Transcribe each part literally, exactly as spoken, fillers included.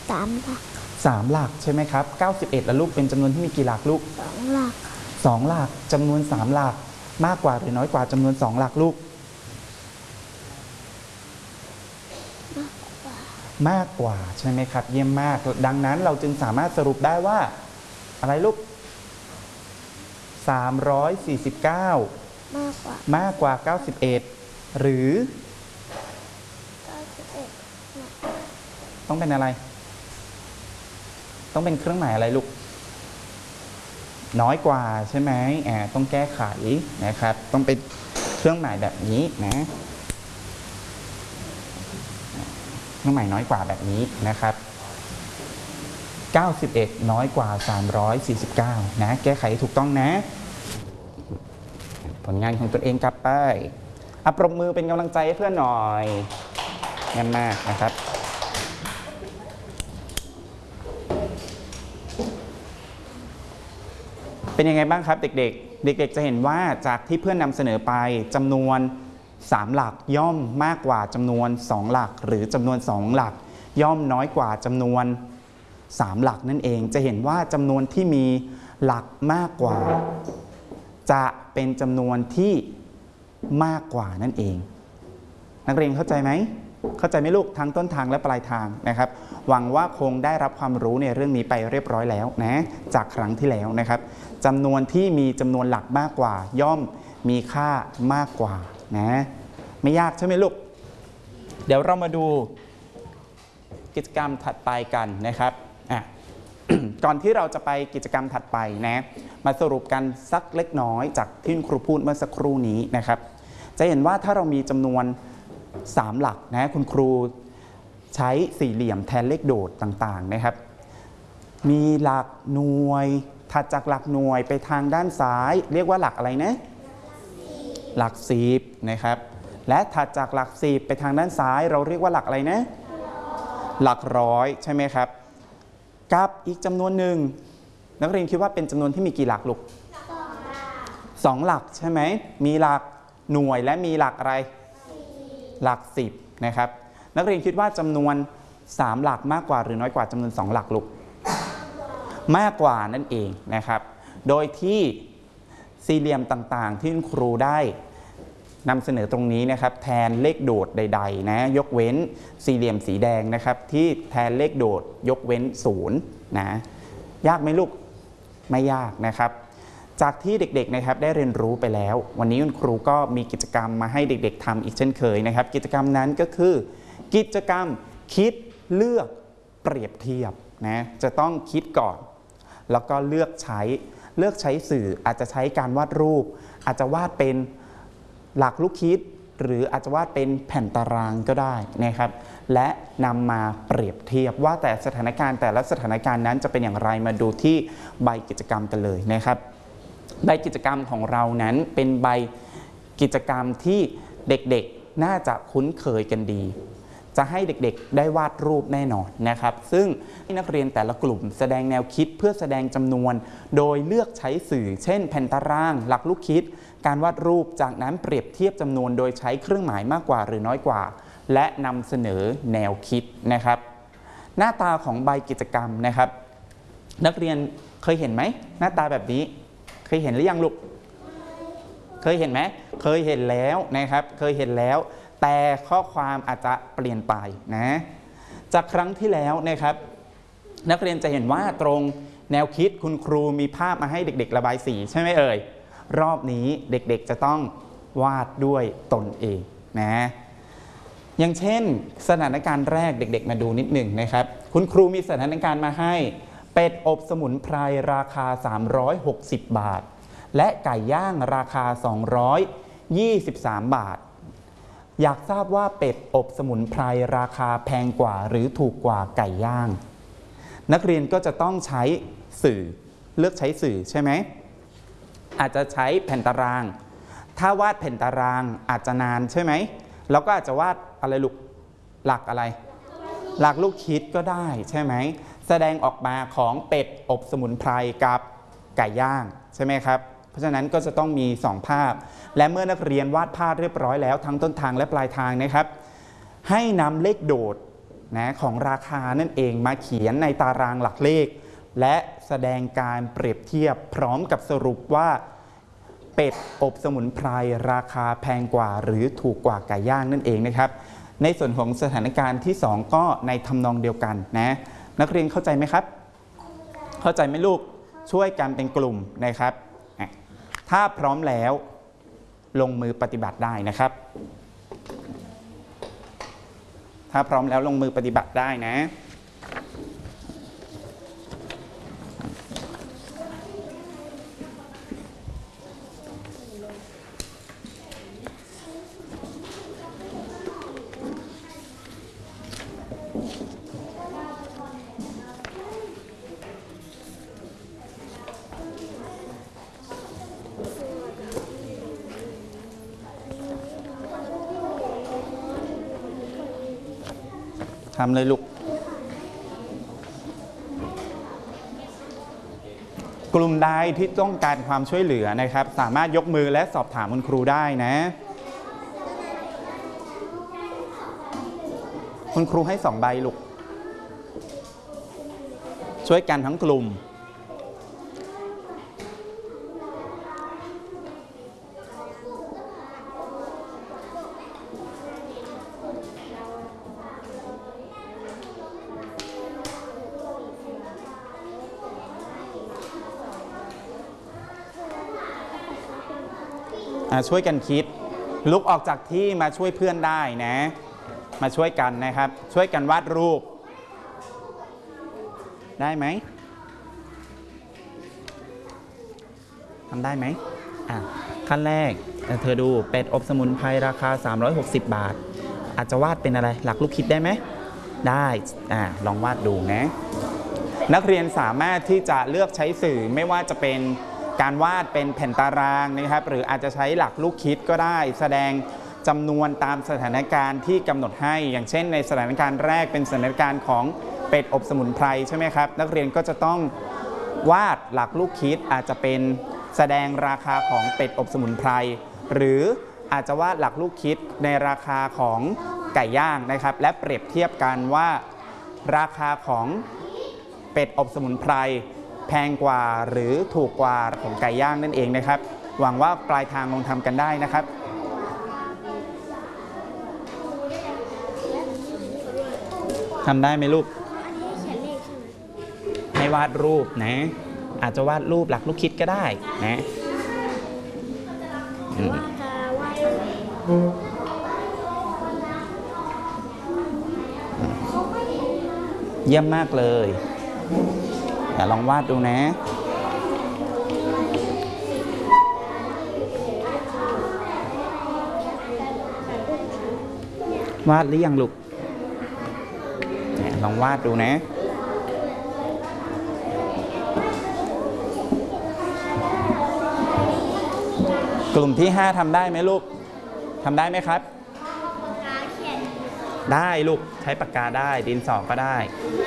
สามหลักสามหลักใช่ไหมครับเก้าสิบเอ็ดแล้วลูกเป็นจำนวนที่มีกี่หลักลูกสองหลักสองหลักจำนวนสามหลักมากกว่าหรือน้อยกว่าจำนวนสองหลักลูกมากกว่าใช่ไหมครับเยี่ยมมากดังนั้นเราจึงสามารถสรุปได้ว่าอะไรลูกสามร้อยสี่สิบเก้ามากกว่ามากกว่าเก้าสิบเอ็ดหรือเก้าสิบเอ็ดต้องเป็นอะไรต้องเป็นเครื่องหมายอะไรลูกน้อยกว่าใช่ไหมอ่าต้องแก้ไขนะครับต้องเป็นเครื่องหมายแบบนี้นะเครื่องหมายน้อยกว่าแบบนี้นะครับเก้าสิบเอ็ดน้อยกว่าสามร้อยสี่สิบเก้านะแก้ไขถูกต้องนะผลงานของตัวเองกลับไปอ่ะปรบมือเป็นกำลังใจให้เพื่อนหน่อยเยี่ยมมากนะครับเป็นยังไงบ้างครับเด็กๆเด็กๆจะเห็นว่าจากที่เพื่อนนำเสนอไปจำนวนสามหลักย่อมมากกว่าจำนวนสองหลักหรือจำนวนสองหลักย่อมน้อยกว่าจำนวนสามหลักนั่นเองจะเห็นว่าจำนวนที่มีหลักมากกว่าจะเป็นจำนวนที่มากกว่านั่นเองนักเรียนเข้าใจไหมเข้าใจไหมลูกทั้งต้นทางและปลายทางนะครับหวังว่าคงได้รับความรู้ในเรื่องนี้ไปเรียบร้อยแล้วนะจากครั้งที่แล้วนะครับจำนวนที่มีจำนวนหลักมากกว่าย่อมมีค่ามากกว่านะไม่ยากใช่ไหมลูกเดี๋ยวเรามาดูกิจกรรมถัดไปกันนะครับอ่ะ ก่อนที่เราจะไปกิจกรรมถัดไปนะมาสรุปกันสักเล็กน้อยจากที่ครูพูดเมื่อสักครู่นี้นะครับจะเห็นว่าถ้าเรามีจำนวนสามหลักนะคุณครูใช้สี่เหลี่ยมแทนเลขโดดต่างๆนะครับมีหลักหน่วยถัดจากหลักหน่วยไปทางด้านซ้ายเรียกว่าหลักอะไรนะหลักสิบนะครับและถัดจากหลักสิบไปทางด้านซ้ายเราเรียกว่าหลักอะไรนะหลักร้อยใช่ไหมครับกับอีกจำนวนหนึ่งนักเรียนคิดว่าเป็นจำนวนที่มีกี่หลักลูกสองหลักใช่ไหมมีหลักหน่วยและมีหลักอะไรหลักสิบนะครับนักเรียนคิดว่าจำนวนสามหลักมากกว่าหรือน้อยกว่าจำนวนสองหลักลูกมากกว่านั่นเองนะครับโดยที่สี่เหลี่ยมต่างๆที่ครูได้นำเสนอตรงนี้นะครับแทนเลขโดดใดๆนะยกเว้นสี่เหลี่ยมสีแดงนะครับที่แทนเลขโดดยกเว้นศูนย์นะยากไหมลูกไม่ยากนะครับจากที่เด็กๆนะครับได้เรียนรู้ไปแล้ววันนี้คุณครูก็มีกิจกรรมมาให้เด็กๆทำอีกเช่นเคยนะครับกิจกรรมนั้นก็คือกิจกรรมคิดเลือกเปรียบเทียบนะจะต้องคิดก่อนแล้วก็เลือกใช้เลือกใช้สื่ออาจจะใช้การวาดรูปอาจจะวาดเป็นหลักลูกคิดหรืออาจจะวาดเป็นแผ่นตารางก็ได้นะครับและนำมาเปรียบเทียบว่าแต่สถานการณ์แต่ละสถานการณ์นั้นจะเป็นอย่างไรมาดูที่ใบกิจกรรมกันเลยนะครับใบกิจกรรมของเรานั้นเป็นใบกิจกรรมที่เด็กๆน่าจะคุ้นเคยกันดีจะให้เด็กๆได้วาดรูปแน่นอนนะครับซึ่งนักเรียนแต่ละกลุ่มแสดงแนวคิดเพื่อแสดงจำนวนโดยเลือกใช้สื่อเช่นแผ่นตารางหลักลูกคิดการวาดรูปจากนั้นเปรียบเทียบจำนวนโดยใช้เครื่องหมายมากกว่าหรือน้อยกว่าและนำเสนอแนวคิดนะครับหน้าตาของใบกิจกรรมนะครับนักเรียนเคยเห็นไหมหน้าตาแบบนี้เคยเห็นหรือยังลูกเคยเห็นไหมเคยเห็นแล้วนะครับเคยเห็นแล้วแต่ข้อความอาจจะเปลี่ยนไปนะจากครั้งที่แล้วนะครับนักเรียนจะเห็นว่าตรงแนวคิดคุณครูมีภาพมาให้เด็กๆระบายสีใช่ไหมเอ่ยรอบนี้เด็กๆจะต้องวาดด้วยตนเองนะอย่างเช่นสถานการณ์แรกเด็กๆมาดูนิดหนึ่งนะครับคุณครูมีสถานการณ์มาให้เป็ดอบสมุนไพรราคาสามร้อยหกสิบบาทและไก่ย่างราคาสองร้อยยี่สิบสามบาทอยากทราบว่าเป็ดอบสมุนไพรราคาแพงกว่าหรือถูกกว่าไก่ย่างนักเรียนก็จะต้องใช้สื่อเลือกใช้สื่อใช่ไหมอาจจะใช้แผ่นตารางถ้าวาดแผ่นตารางอาจจะนานใช่ไหมเราก็อาจจะวาดอะไรลูกหลักอะไรหลักลูกคิดก็ได้ใช่ไหมแสดงออกมาของเป็ดอบสมุนไพรกับไก่ย่างใช่ไหมครับเพราะฉะนั้นก็จะต้องมีสองภาพและเมื่อนักเรียนวาดภาพเรียบร้อยแล้วทั้งต้นทางและปลายทางนะครับให้นำเลขโดดนะของราคานั่นเองมาเขียนในตารางหลักเลขและแสดงการเปรียบเทียบพร้อมกับสรุปว่าเป็ดอบสมุนไพรราคาแพงกว่าหรือถูกกว่าไก่ย่างนั่นเองนะครับในส่วนของสถานการณ์ที่สองก็ในทำนองเดียวกันนะนักเรียนเข้าใจไหมครับเข้าใจไหมลูกช่วยกันเป็นกลุ่มนะครับถ้าพร้อมแล้วลงมือปฏิบัติได้นะครับถ้าพร้อมแล้วลงมือปฏิบัติได้นะทำเลยลูกกลุ่มใดที่ต้องการความช่วยเหลือนะครับสามารถยกมือและสอบถามคุณครูได้นะคุณครูให้สองใบลูกช่วยกันทั้งกลุ่มช่วยกันคิดลุกออกจากที่มาช่วยเพื่อนได้นะมาช่วยกันนะครับช่วยกันวาดรูปได้ไหมทำได้ไหมอ่ะขั้นแรกเธอดูเป็ดอบสมุนไพรราคาสามร้อยหกสิบบาทอาจจะวาดเป็นอะไรหลักลูกคิดได้ไหมได้อ่ะลองวาดดูนะนักเรียนสามารถที่จะเลือกใช้สื่อไม่ว่าจะเป็นการวาดเป็นแผ่นตารางนะครับหรืออาจจะใช้หลักลูกคิดก็ได้แสดงจำนวนตามสถานการณ์ที่กำหนดให้อย่างเช่นในสถานการณ์แรกเป็นสถานการณ์ของเป็ดอบสมุนไพรใช่ไหมครับนักเรียนก็จะต้องวาดหลักลูกคิดอาจจะเป็นแสดงราคาของเป็ดอบสมุนไพรหรืออาจจะวาดหลักลูกคิดในราคาของไก่ย่างนะครับและเปรียบเทียบกันว่าราคาของเป็ดอบสมุนไพรแพงกว่าหรือถูกกว่าของไก่ย่างนั่นเองนะครับหวังว่าปลายทางลงทำกันได้นะครับทำได้ไหมลูกให้วาดรูปนะอาจจะวาดรูปหลักลูกคิดก็ได้นะเยี่ยมมากเลยเดี๋ยวลองวาดดูนะวาดหรือยังลูกลองวาดดูนะกลุ่มที่ห้าทำได้ไหมลูกทำได้ไหมครับได้ลูกใช้ปากกาได้ดินสอก็ได้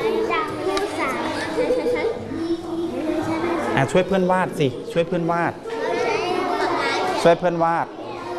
อ่ะช่วยเพื่อนวาดสิช่วยเพื่อนวาดช่วยเพื่อนวาด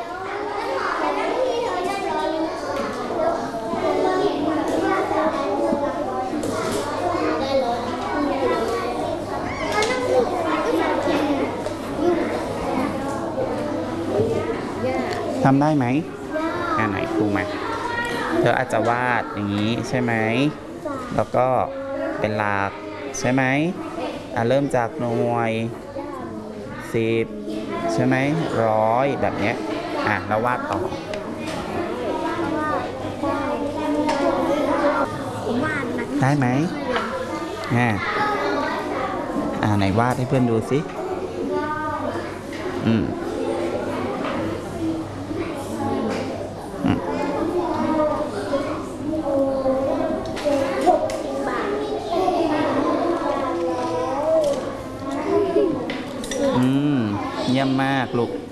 ทำได้ไหมอ่าไหนครูมาเธออาจจะวาดอย่างนี้ใช่ไหมแล้วก็เป็นหลักใช่ไหมอ่ะเริ่มจากหน่วยสิบใช่ไหมร้อยแบบนี้อ่ะแล้ววาดต่อได้ไหมอ่าอ่าไหนวาดให้เพื่อนดูสิอืมเยี่ยมมากลูก